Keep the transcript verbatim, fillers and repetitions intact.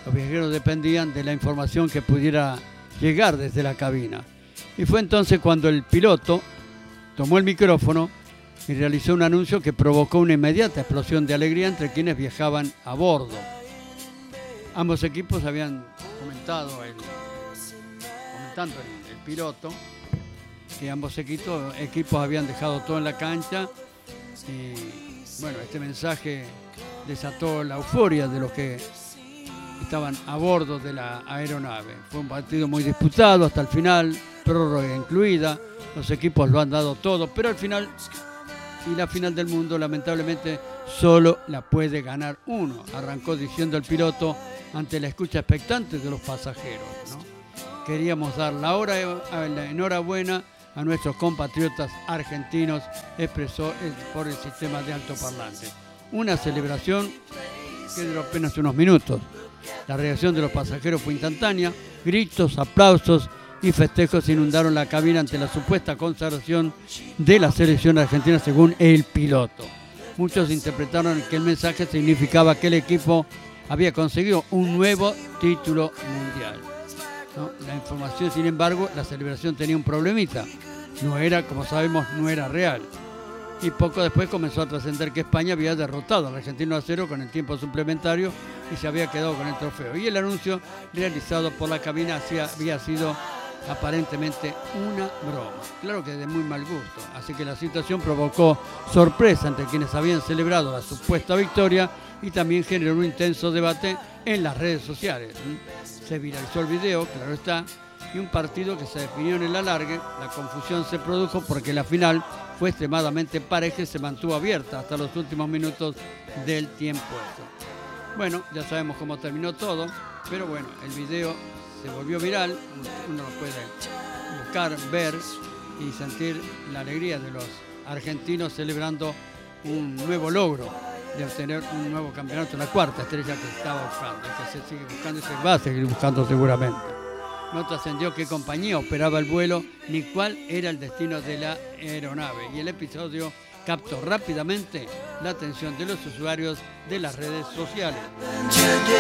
Los viajeros dependían de la información que pudiera llegar desde la cabina. Y fue entonces cuando el piloto tomó el micrófono y realizó un anuncio que provocó una inmediata explosión de alegría entre quienes viajaban a bordo. Ambos equipos habían comentado, el, comentando el, el piloto, que ambos equipos, equipos habían dejado todo en la cancha y bueno, este mensaje desató la euforia de los que estaban a bordo de la aeronave. Fue un partido muy disputado hasta el final, prórroga incluida, los equipos lo han dado todo, pero al final, y la final del mundo lamentablemente solo la puede ganar uno, arrancó diciendo el piloto ante la escucha expectante de los pasajeros, ¿no? Queríamos dar la, hora, la enhorabuena a nuestros compatriotas argentinos, expresó por el sistema de altoparlantes. Una celebración que duró apenas unos minutos. La reacción de los pasajeros fue instantánea, gritos, aplausos y festejos inundaron la cabina ante la supuesta consagración de la selección argentina según el piloto. Muchos interpretaron que el mensaje significaba que el equipo había conseguido un nuevo título mundial, ¿no? La información, sin embargo, la celebración tenía un problemita. No era, como sabemos, no era real. Y poco después comenzó a trascender que España había derrotado al argentino a cero con el tiempo suplementario y se había quedado con el trofeo. Y el anuncio realizado por la cabina había sido aparentemente una broma. Claro que de muy mal gusto. Así que la situación provocó sorpresa entre quienes habían celebrado la supuesta victoria y también generó un intenso debate en las redes sociales. Se viralizó el video, claro está, y un partido que se definió en el alargue. La confusión se produjo porque la final fue extremadamente pareja y se mantuvo abierta hasta los últimos minutos del tiempo. Bueno, ya sabemos cómo terminó todo, pero bueno, el video se volvió viral, uno lo puede buscar, ver y sentir la alegría de los argentinos celebrando un nuevo logro de obtener un nuevo campeonato, la cuarta estrella que estaba buscando, que se sigue buscando y se va a seguir buscando seguramente. No trascendió qué compañía operaba el vuelo ni cuál era el destino de la aeronave, y el episodio captó rápidamente la atención de los usuarios de las redes sociales.